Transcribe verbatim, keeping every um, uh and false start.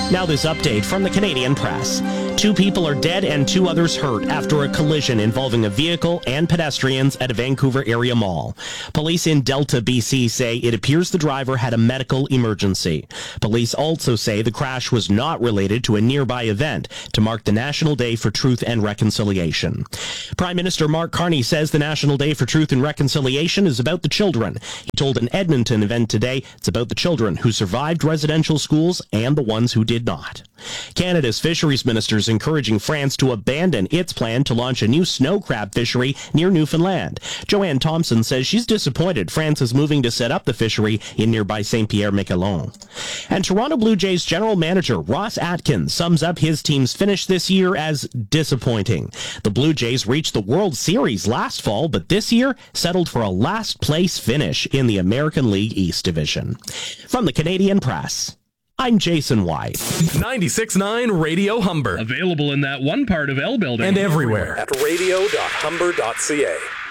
Now this update from the Canadian Press. Two people are dead and two others hurt after a collision involving a vehicle and pedestrians at a Vancouver area mall. Police in Delta, B C say it appears the driver had a medical emergency. Police also say the crash was not related to a nearby event to mark the National Day for Truth and Reconciliation. Prime Minister Mark Carney says the National Day for Truth and Reconciliation is about the children. He told an Edmonton event today it's about the children who survived residential schools and the ones who did not. Canada's fisheries minister is encouraging France to abandon its plan to launch a new snow crab fishery near Newfoundland. Joanne Thompson says she's disappointed France is moving to set up the fishery in nearby Saint Pierre-Miquelon. And Toronto Blue Jays general manager Ross Atkins sums up his team's finish this year as disappointing. The Blue Jays reached the World Series last fall, but this year settled for a last place finish in the American League East Division. From the Canadian Press, I'm Jason White. ninety-six point nine Radio Humber. Available in that one part of L building. And everywhere at radio dot humber dot c a.